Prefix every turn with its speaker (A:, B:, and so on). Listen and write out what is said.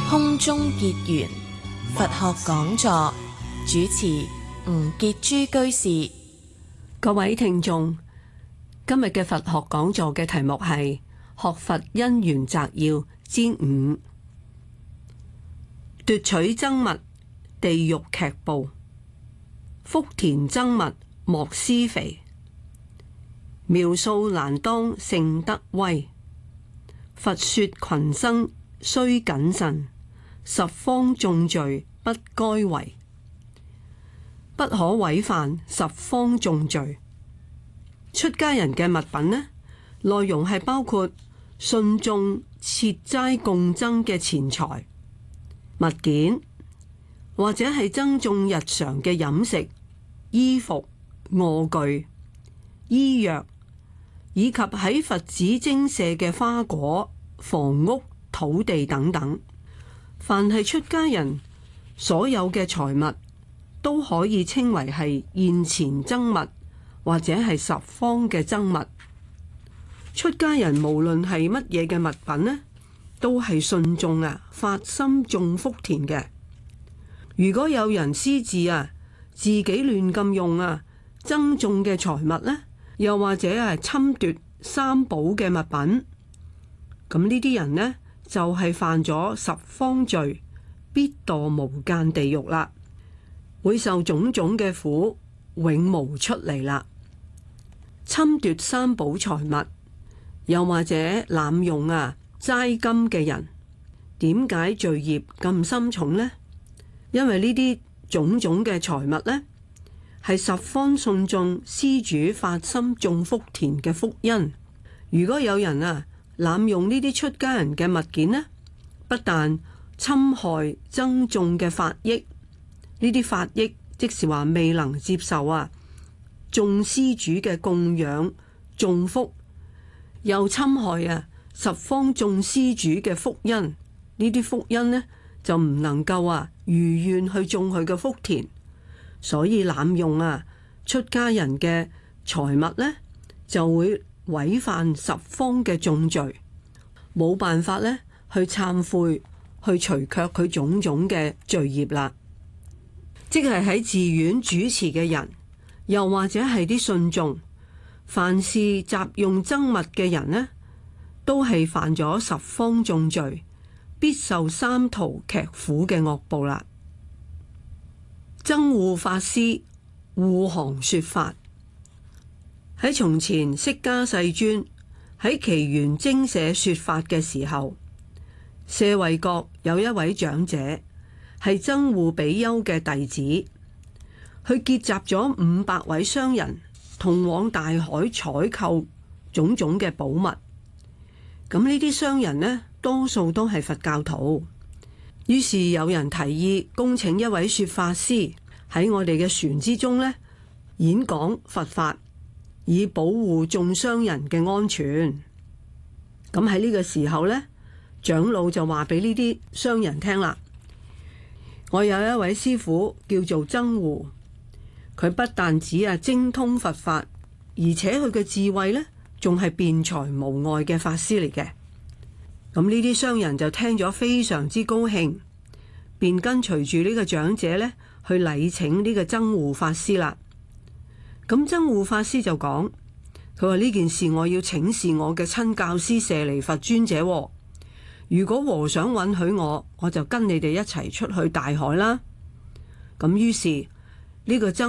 A: 空中結緣佛學講座，主持吳傑珠居士。
B: 各位聽眾，今日嘅佛學講座嘅題目係學佛因緣摘要之5，奪取僧物，地獄劇報，福田僧物莫施肥，描數難當勝德威，佛說群生須謹慎，十方眾罪不該為，不可違犯十方眾罪。出家人嘅物品呢，內容係包括信眾設齋供僧嘅錢財、物件，或者係僧眾日常嘅飲食、衣服、臥具、醫藥，以及喺佛寺精舍嘅花果、房屋、土地等等。凡係出家人所有嘅財物，都可以稱為係現前僧物，或者係十方嘅僧物。出家人無論係乜嘢嘅物品呢，都係信眾發心種福田嘅。如果有人私自自己亂咁用僧眾嘅財物呢，又或者係侵奪三寶嘅物品，咁呢啲人呢，就係犯咗十方罪，必墮無間地獄啦，會受種種嘅苦，永無出離啦。侵奪三寶財物，又或者濫用齋金嘅人，點解罪業咁深重呢？因為呢啲種種嘅財物呢，係十方信眾施主發心種福田嘅福因。如果有人濫用呢啲出家人嘅物件呢，不但侵害僧眾嘅法益，呢啲法益即是話未能接受眾施主嘅供養眾福，又侵害十方眾施主嘅福因，呢啲福因呢，就唔能夠如願去種佢嘅福田，所以濫用出家人嘅財物呢，就會違犯十方嘅眾罪，冇辦法呢去懺悔，去除卻佢種種嘅罪業啦。即係喺寺院主持嘅人，又或者係啲信眾，凡是習用僧物嘅人呢，都係犯咗十方眾罪，必受三途劇苦嘅惡報啦。僧護法師護航說法。喺從前釋迦世尊喺祇園精舍說法嘅時候，舍衛國有一位長者係僧護比丘嘅弟子，佢結集咗500位商人，同往大海採購種種嘅寶物。咁呢啲商人呢，多數都係佛教徒。於是有人提議恭請一位說法師喺我哋嘅船之中呢，演講佛法，以保護眾商人嘅安全。咁喺呢個時候呢，長老就話俾呢啲商人聽啦，我有一位師父叫做僧護，佢不但只精通佛法，而且佢嘅智慧呢，仲係辯才無礙嘅法師嚟嘅。咁呢啲商人就聽咗非常之高興，便跟隨住呢個長者呢去禮請呢個僧護法師啦。咁僧護法師就講，佢話呢件事我要請示我嘅親教師舍利弗尊者，如果和尚允許我就跟你哋一齊出去大海啦。咁於是呢個僧